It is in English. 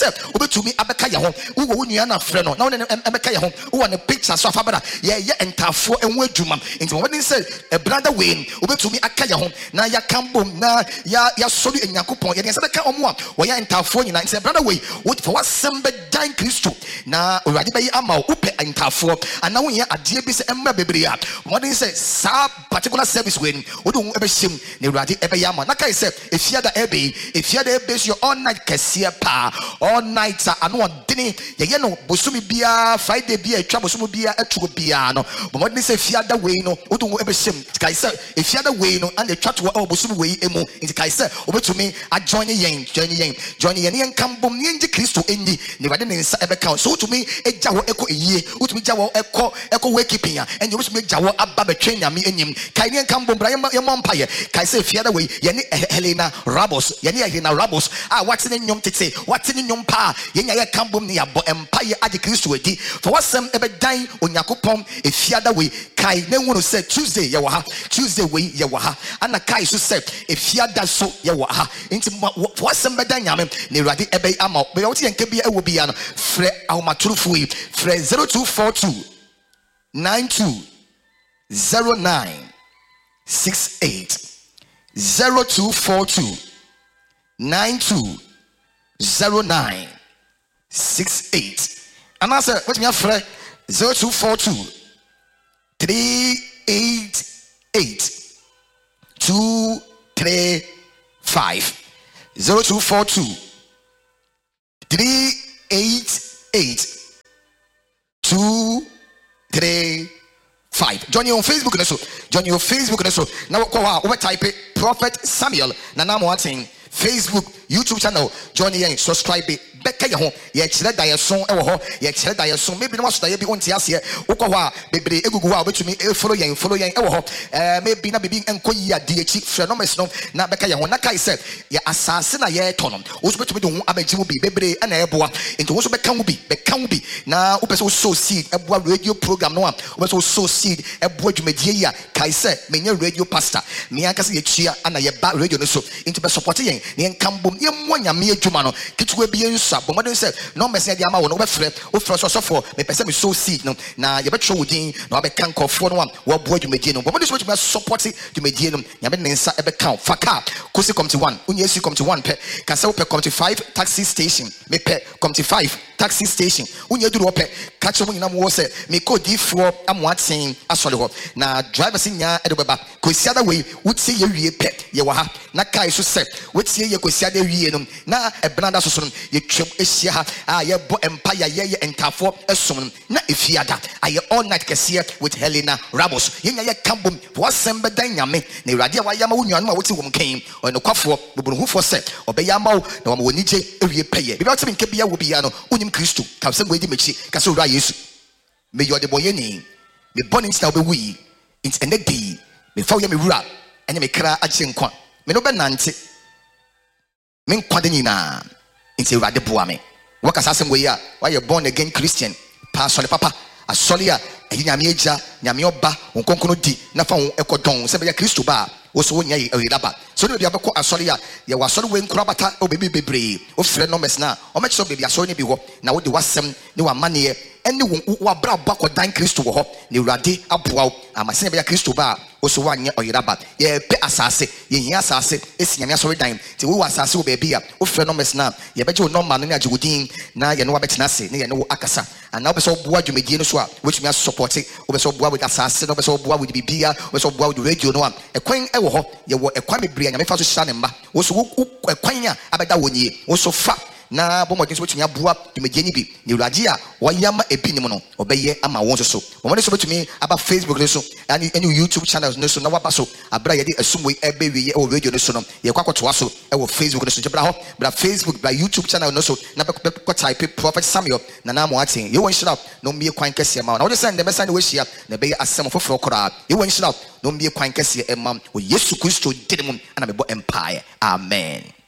Ubetumi abeka ya ho. Wo nua na frɛ no. Na wo ne abeka ya ho. Wo ne picture so afabada. Ye entafo enwo adwuma. Nti when say a brother way ubetumi aka ya ho na ya kambom na ya solu enyankopɔn. Ye say beka omo a wo ya entafo nyina. Nti brother way for what sembe dan Kristo na urade bayi ama wo pe entafo ana wo ya ade bi se emra bebre a. When say sa particular service when wo do ebehim na urade ebe ya ama. Na kai say efiada ebe your all night kese pa all night ano odene ye no bosumi bia Friday bia etwa bosumi bia etugo bia no but when say fiada way no odo ebehim kai say fiada way no and etwa to bosumi way emu nti kai say obetumi a join yen yen kambom yen je Kristo endi ne wade ne nsa ebeka so otumi eja wo eko eyie otumi ja wo eko we keeping ya and obetumi eja wo aba betwe nyame enyim kai yen kambom bra ye mompaye kai say fiada way ye ne Helena Rabos ye ne Helena Rabos what's in nyom tete what's in nyom pa ye nya ye kambom ne yabo empire ade Kristo edi for wasem ebedan onyakopon efiada we kai ne wonu say Tuesday ye wa ha Tuesday we ye wa ha ana kai so say efiada so ye wa ha nti wasem bedan nyame ne rade ebe ama be wo tie nke bia ewo bia no frɛ ahomatorofo yi frɛ 0242 92 0968 0242 92 0968 and I said what me afre 0242 388 235 0242 388 235 join you on Facebook so now go type it Prophet Samuel na na mo atin Facebook YouTube channel join you subscribe beka ye ho ye kire da ye son e wo ho ye kire da ye son maybe no waso da ye bi onti ase ukọ ho a bebre egugu a obetumi follow yen e wo ho maybe na bebi enko yi ade echi frɛ no mes no na beka ye ho na kai se ye asase na ye to no wo so betumi de ho abaji mu bi bebre na ye boa nti wo so beka wo bi na wo pese wo sow seed e boa radio program no a wo pese wo sow seed e boa dwumadie yi a kai se menye radio pastor me aka se ye tua ana ye ba radio no so nti be support yen ne nkambom ye mo nyame adwuma no kitwa bi ensu but modern say no message dey ama wo no be frɛ wo frɛ so for me pese me sow seed no na ye betwe wo din na wo be kan kofo no wo boa dwumadie no but modern say we support dwumadie no nyame ne nsa e be kan faka kosi come to 1 unye si come to 1 pe ka se wo pe come to 5 taxi station me pe come to 5 taxi station unye duru wo pe ka che mo nyina mo wo se me ko difo amoaten asole ho na driver sin nya e do beba kosi ada we wutie ye wie pe ye wa ha na kai so se wutie ye kosi ada wie no na e branda so so no ye twem ehia ha ye bo empire ye entafo esom na efiada aye all night kese with Helena Ramos ye nya ye kambom wasem bedan nyame na urade a wayama wonwan ma wote wom kan o no kwafo bobunhufo se obeyama wo na wo nije ewie peye bi ba temi nke bia wo bia no unim Kristo ka se ngwe di mechi ka se ura Yesu me yo de boyeni me born in style be wi it's enedi me fa wo me wura enya me kra agye nkwa me no be nante me nkwa de nyina nti urade boa me wakasa asem we ya why born again Christian pastor papa asole a nyame agya nyame oba nkonkono di na fa wo ekodon se be ya Kristo ba wo so wonya yiraba so no bia beko asole a ye wasole we nkura bata o bebi bebre o frɛ no mes na o mechi so bebi asole ne bi ho na wo de wasem ne wa mane ene wo bra ba ko dan Kristo wo ho ne urade aboa wo amase ne be ya Kristo ba wo so wanya oyiraba ye pe asase ye hia asase esi nyame asole dan ti wo asase wo bebi a o frɛ no mes na ye beje wo normal no ne agye wodin na ye no wa betena se ne ye no wo akasa and now be so boa dwumadie no so a which me support it wo be so boa with asase no be so boa with bibia wo be so boa with radio no a ekwan e wo ho ye wo ekwan bebre nyame fa so hya ne mba wo so ekwan a abeda wonye wo so fa na bomodin so betumi aboa dwumadie ni bi ne urade a wayama ebinim no obeye ama won so bomodin so betumi aba Facebook no so and YouTube channels no so na waba so abra ye de asumwe ebe wiye o radio no so no ye kwakoto so e wo Facebook no so jebra ho bra Facebook bra YouTube channel no so na be type Prophet Samuel na na mo atin ye won shira no mie kwan kese ma na wo de send the message we shia na be asem foforo kora ye won shira no mie kwan kese e ma o Yesu Kristo dide mum ana me bo empire amen.